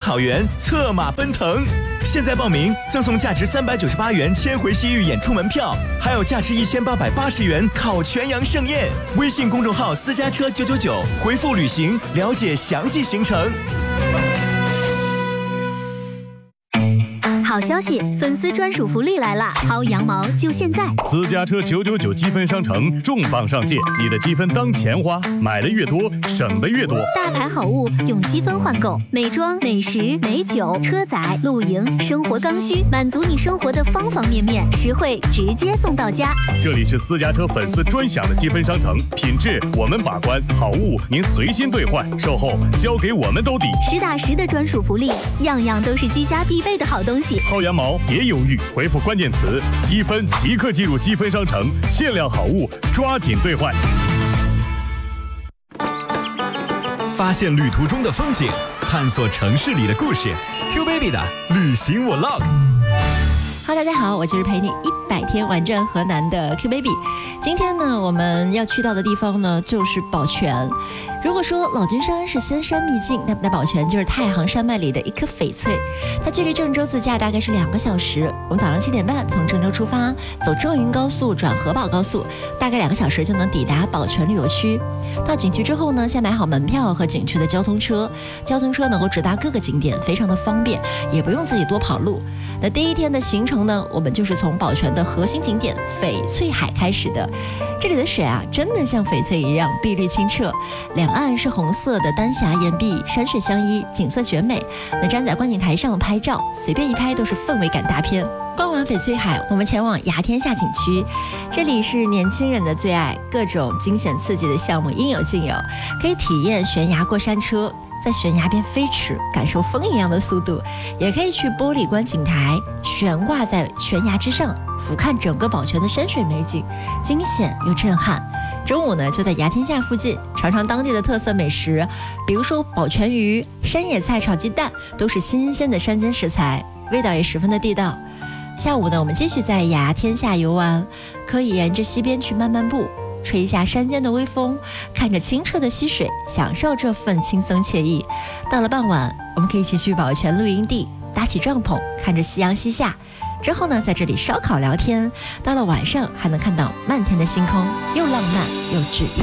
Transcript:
草原，策马奔腾。现在报名赠送价值398元千回西域演出门票，还有价值1880元烤全羊盛宴。微信公众号私家车999，回复旅行了解详细行程。 好消息，粉丝专属福利来啦！薅羊毛就现在！ 私家车999积分商城重磅上线，你的积分当钱花，买的越多，省的越多。 大牌好物用积分换购，美妆、美食、美酒、车载、露营、生活刚需，满足你生活的方方面面，实惠直接送到家。 这里是私家车粉丝专享的积分商城，品质我们把关，好物您随心兑换，售后交给我们兜底。 实打实的专属福利，样样都是居家必备的好东西。 薅羊毛别犹豫，回复关键词积分即刻进入积分商城，限量好物抓紧兑换。 发现旅途中的风景，探索城市里的故事。Q Baby 的旅行我 log。 Hello， 大家好，我就是陪你100天玩转河南的 Q Baby。今天呢，我们要去到的地方呢，就是宝泉。如果说老君山是仙山秘境，那宝泉就是太行山脉里的一颗翡翠。它距离郑州自驾大概是2个小时。我们早上7点半从郑州出发，走壮云高速转河宝高速，大概2个小时就能抵达宝泉旅游区。到景区之后呢，先买好门票和景区的交通车，交通车能够直达各个景点，非常的方便，也不用自己多跑路。那第一天的行程呢，我们就是从宝泉的核心景点翡翠海开始的。这里的水啊，真的像翡翠一样碧绿清澈，两岸是红色的丹霞岩壁，山水相依，景色绝美。那站在观景台上拍照，随便一拍都是氛围感大片。逛完翡翠海，我们前往牙天下景区，这里是年轻人的最爱，各种惊险刺激的项目应有尽有，可以体验悬崖过山车，在悬崖边飞驰，感受风一样的速度，也可以去玻璃观景台，悬挂在悬崖之上，俯瞰整个宝泉的山水美景，惊险又震撼。中午呢，就在牙天下附近尝尝当地的特色美食，比如说宝泉鱼、山野菜炒鸡蛋，都是新鲜的山间食材，味道也十分的地道。下午呢，我们继续在牙天下游玩，可以沿着溪边去慢慢步，吹一下山间的微风，看着清澈的溪水，享受这份轻松惬意。到了傍晚，我们可以一起去宝泉露营地搭起帐篷，看着夕阳西下，之后呢，在这里烧烤聊天。到了晚上，还能看到漫天的星空，又浪漫又治愈。